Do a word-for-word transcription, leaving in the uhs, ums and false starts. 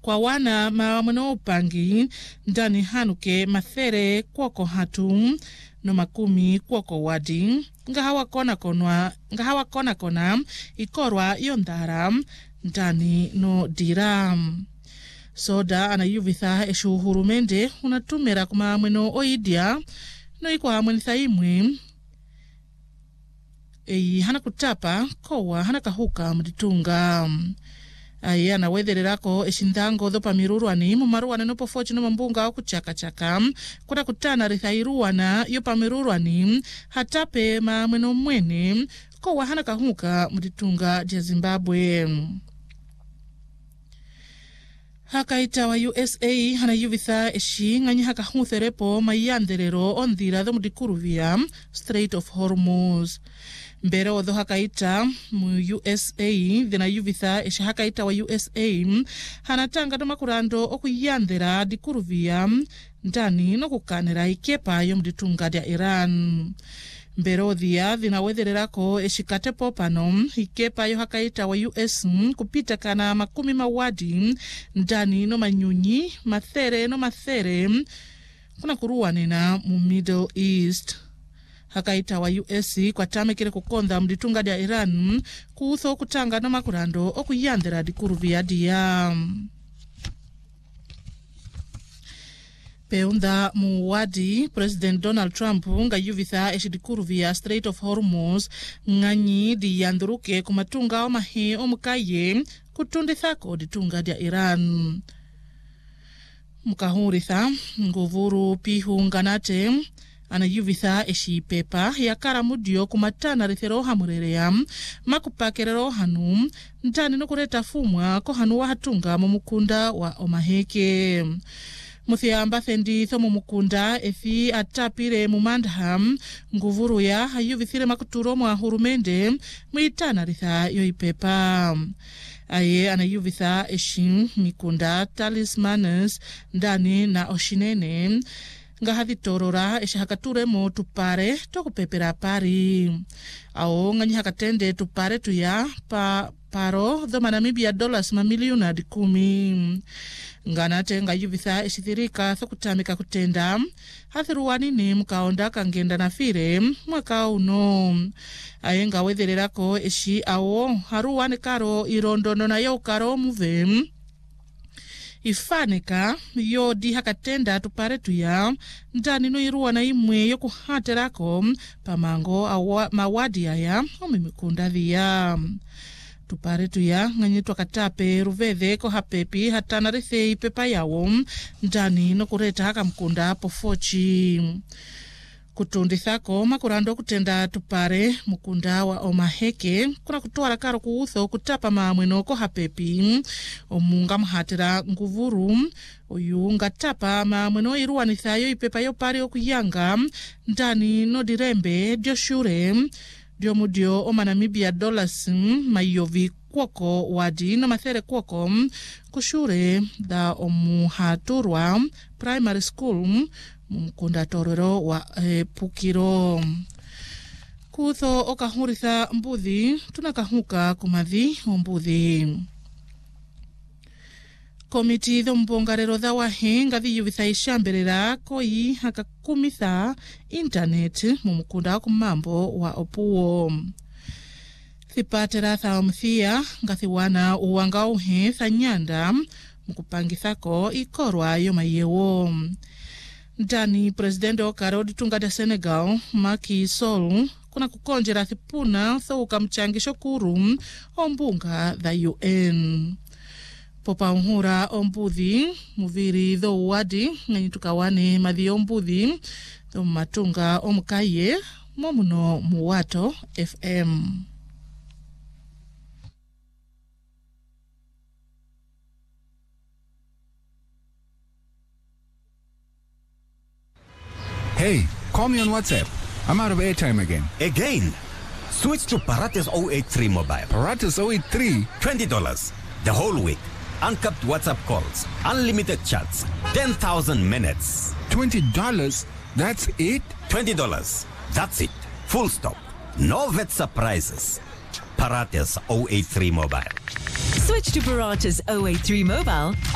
kwa wana mawamweno upangi ndani hanuke mathere kwoko hatu no makumi kwoko wadi ngahawa kona konwa ngahawa kona kona ikorwa yondara ndani no dira soda anayuvitha eshu hurumende unatumira kuma mweno oidia no ikwa mwenitha imwe ei hana kutapa kowa hana kahuka mditunga aye anawethererako eshindango dhopa miruruani mumaruane no pofochi no mambunga okuchaka chaka kuta kutana rithairuana yopa miruruani hatape ma mweno mwene kowa hana kahuka mditunga dia Zimbabwe. Hakaita wa U S A hana yuvitha eshi nganyi haka hutherepo mayanderero ondira dho mudikuruvia Strait of Hormuz. Mbere odho hakaita mu U S A dhina yuvitha eshi hakaita wa U S A hanatanga no makurando okuyandera dikuruvia ndani no kukanera ikepa yo muditunga dia Iran. Mberodhia dhinawethererako eshikatepo pano ikepa yo hakaita wa U S kupita kana makumi mawadi ndani no manyunyi mathere no mathere kuna kuruwanena mu Middle East. Hakaita wa U S kwa tamekere kukonda mditunga dia Iran kuutho kutanga no makurando okuyandera dikuruvia dia. Peunda muwadi President Donald Trump nga yuvitha eshidikuruvia Strait of Hormuz nganyi di yanduruke kumatunga o mahi omukaye kutundithako ditunga dia Iran. Mukahuritha nguvuru pihu nganate ana yuvitha eshi pepa ya karamudio kumatana rithero hamurerea makupakerero hanu ntani no kureta fumwa ko hanu wa hatunga mumukunda wa omaheke. Muthiamba thendi thomo mukunda efi atapire mumandham nguvuru ya hayuvithire makuturo mwa hurumende muitana ritha yoipepa. Aye anayuvitha eshi mikunda talismanes ndani na oshinene ngahavitorora eshi hakaturemo tupare tokupepera pari. Ao nganyi hakatende tupare tuya pa paro dho Namibia dollars mamiliona dikumi. Nganate nga yuvitha eshithirika thokutamika kutenda hathiruwani ni mkaonda kangenda na fire mwaka uno. Aye nga wethererako eshi awo haruwane karo irondono na yo karo muve ifaneka yo di hakatenda tupare tuya ndani no iruwana imwe yo kuhaterako pamango awa mawadi aya omimikunda dhia. Tupare tuya nganyi twakatape ruvethe ko hapepi hatana rithe ipepa yawo ndani no kureta haka mkunda pofochi. Kutundithako makurando kutenda tupare mukunda wa omaheke kuna kutuara karo kuutho kutapa mamweno ko hapepi omunga mhatira nguvuru oyu ngatapa mamweno iruwanithayo ipepa yo pari okuyanga ndani no dirembe dio shure dio mudio o Namibia dollars mayovi kwoko wadi no mathere kwoko kushure da omuhaturwa primary school mumukunda torero wa e, Pukiro. Kutho okahuritha mbudhi tunakahuka kumadhi ombudhi. Komiti dho mbongarero dha wahe ngathi yuvitha ishamberera koi hakakumitha internet mumukunda kumambo wa opuo. Thipatera thaumthia ngathi wana uwanga uhe thanyanda mukupangithako ikorwa yo mayewo. Ndani President okaro ditunga da Senegal Macky Sall kuna kukonjera thipuna thoka mchangisho kuru ombunga dha U N. Popa unhura ombudhi muviri dho wadi nganyi tukawane madhi ombudhi dho matunga omukaye momuno muwato F M. Hey, call me on WhatsApp. I'm out of airtime again. Again? Switch to Parates oh eight three mobile. Parates oh eight three? twenty dollars. The whole week. Uncapped WhatsApp calls. Unlimited chats. ten thousand minutes. twenty dollars? That's it? twenty dollars. That's it. Full stop. No vet surprises. Parates oh eight three mobile. Switch to Parates oh eight three mobile